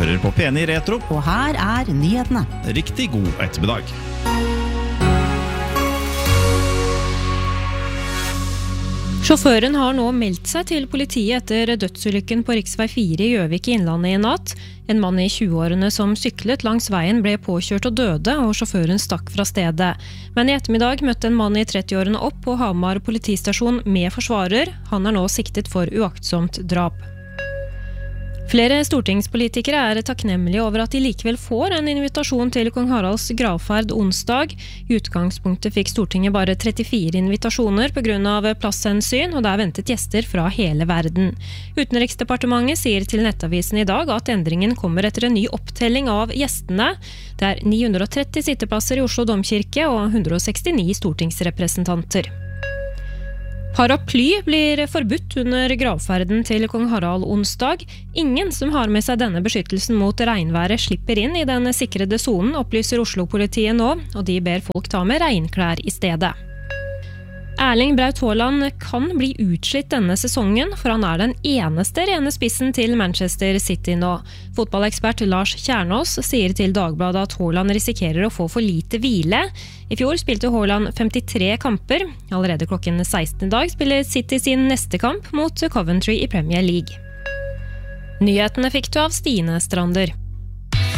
hører på P9 Retro. Og her nyhetene. Riktig god ettermiddag. Sjåføren har nå meldt seg til politiet etter dødsulykken på riksvei 4 i Gjøvik i Innlandet i natt. En mann i 20-årene som syklet langs veien ble påkjørt og døde, og sjåføren stakk fra stedet. Men i ettermiddag møtte en mann i 30-årene opp på Hamar politistasjon med forsvarer. Han er nå siktet for uaktsomt drap. Flere stortingspolitikere er takknemlige over at de likevel får en invitasjon til kong Haralds gravferd onsdag. I utgangspunktet fikk Stortinget bare 34 invitasjoner på grunn av plasshensyn, og det er ventet gjester fra hele verden. Utenriksdepartementet sier til Nettavisen i dag at endringen kommer etter en ny opptelling av gjestene. Det er 930 sitteplasser i Oslo Domkirke og 169 stortingsrepresentanter. Paraply blir forbudt under gravferden til kong Harald onsdag. Ingen som har med seg denne beskyttelsen mot regnværet slipper inn i den sikrede zonen, opplyser Oslo-politiet nå, og de ber folk ta med regnklær i stedet. Erling Braut Haaland kan bli utslitt denne sesongen, for han er den eneste rene spissen til Manchester City nå. Fotballekspert Lars Kjernås sier til Dagbladet at Haaland risikerer å få for lite hvile. I fjor spilte Haaland 53 kamper. Allerede klokken 16 i dag spiller City sin neste kamp mot Coventry i Premier League. Nyhetene fikk du av Stine Strander.